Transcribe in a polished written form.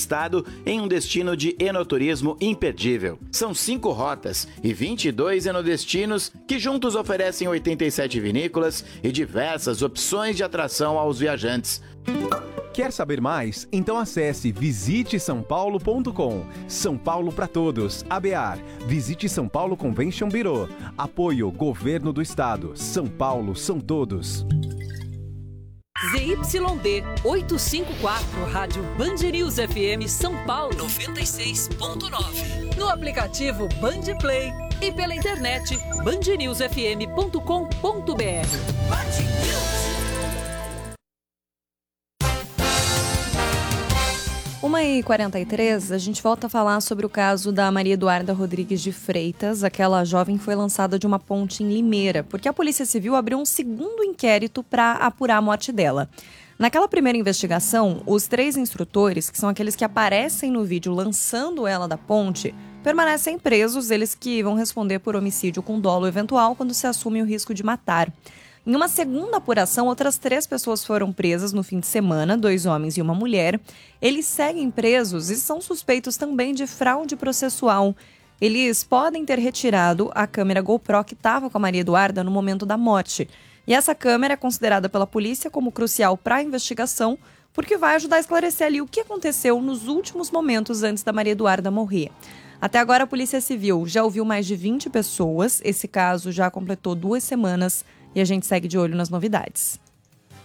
estado em um destino de enoturismo imperdível. São 5 rotas e 22 enodestinos que juntos oferecem 87 vinícolas e diversas opções de atração aos viajantes. Quer saber mais? Então acesse visitesaopaulo.com. São Paulo para todos. ABAR. Visite São Paulo Convention Bureau. Apoio Governo do Estado. São Paulo são todos. ZYD 854, Rádio Band News FM São Paulo 96.9. No aplicativo Band Play e pela internet bandnewsfm.com.br. Band News. 1h43, a gente volta a falar sobre o caso da Maria Eduarda Rodrigues de Freitas. Aquela jovem foi lançada de uma ponte em Limeira, porque a Polícia Civil abriu um segundo inquérito para apurar a morte dela. Naquela primeira investigação, os 3 instrutores, que são aqueles que aparecem no vídeo lançando ela da ponte, permanecem presos, eles que vão responder por homicídio com dolo eventual quando se assume o risco de matar. Em uma segunda apuração, outras 3 pessoas foram presas no fim de semana, 2 homens e uma mulher. Eles seguem presos e são suspeitos também de fraude processual. Eles podem ter retirado a câmera GoPro que estava com a Maria Eduarda no momento da morte. E essa câmera é considerada pela polícia como crucial para a investigação, porque vai ajudar a esclarecer ali o que aconteceu nos últimos momentos antes da Maria Eduarda morrer. Até agora, a Polícia Civil já ouviu mais de 20 pessoas. Esse caso já completou 2 semanas. E a gente segue de olho nas novidades.